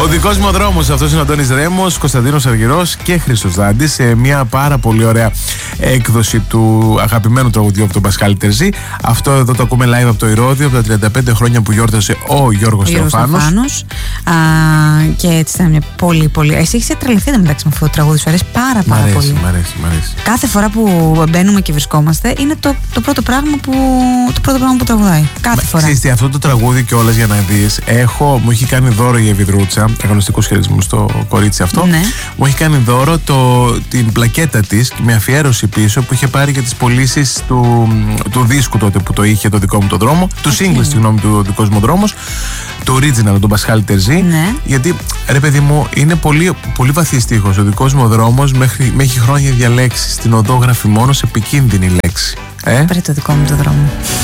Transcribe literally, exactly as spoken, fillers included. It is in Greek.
Ο δικός μου δρόμος, αυτός είναι ο Αντώνης Ρέμος, Κωνσταντίνος Αργυρός και Χρήστος Δάντης, σε μια πάρα πολύ ωραία έκδοση του αγαπημένου τραγουδιού από τον Πασχάλη Τερζή. Αυτό εδώ το ακούμε live από το Ηρώδειο, από τα τριάντα πέντε χρόνια που γιόρτασε ο Γιώργος Θεοφάνος. Και έτσι ήταν μια πολύ πολύ. Εσύ έχεις τρελαθεί μεταξύ με αυτό το τραγούδι, σου αρέσει πάρα πάρα μ' αρέσει, πολύ. Μ' αρέσει, μ' αρέσει. Κάθε φορά που μπαίνουμε και βρισκόμαστε είναι το, το, πρώτο, πράγμα που, το πρώτο πράγμα που τραγουδάει. Κάθε φορά. Ξέρεις τι, αυτό το τραγούδι κιόλας για να δεις, έχω, μου έχει κάνει δώρο η Ευηδρούτσα, αγωνιστικού χαιρετισμού στο κορίτσι αυτό. Ναι. Μου έχει κάνει δώρο το, την πλακέτα της με αφιέρωση πίσω που είχε πάρει για τις πωλήσεις του, του δίσκου τότε που το είχε το δικό μου το δρόμο, του okay. single, συγγνώμη, του δικός μου δρόμος, το original, τον Πασχάλη Τερζή. Ναι. Γιατί ρε παιδί μου, είναι πολύ, πολύ βαθύ στίχος. Ο δικός μου δρόμος μέχρι, με έχει χρόνια διαλέξει. Στην οδό γράφει μόνο σε επικίνδυνη λέξη. Ε? Πάρε το δικό μου το δρόμο.